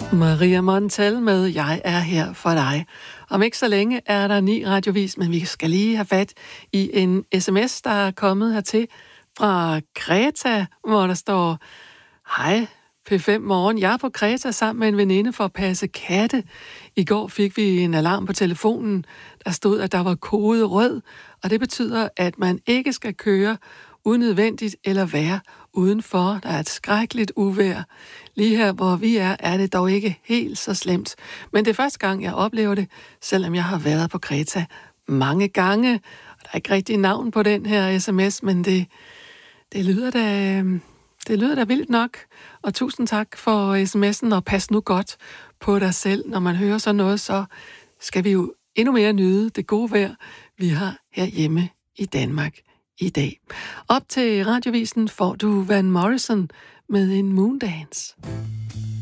Maria Montel med Jeg er her for dig. Om ikke så længe er der 9 radiovis, men vi skal lige have fat i en sms, der er kommet hertil fra Kreta, hvor der står: Hej, P5 Morgen. Jeg er på Kreta sammen med en veninde for at passe katte. I går fik vi en alarm på telefonen, der stod, at der var kode rød, og det betyder, at man ikke skal køre unødvendigt eller være udenfor. Der er et skrækkeligt uvejr. Lige her, hvor vi er det dog ikke helt så slemt. Men det er første gang, jeg oplever det, selvom jeg har været på Kreta mange gange. Der er ikke rigtig navn på den her sms, men det lyder da vildt nok. Og tusind tak for sms'en, og pas nu godt på dig selv. Når man hører sådan noget, så skal vi jo endnu mere nyde det gode vejr, vi har herhjemme i Danmark i dag. Op til radiovisen får du Van Morrison med en Moondance.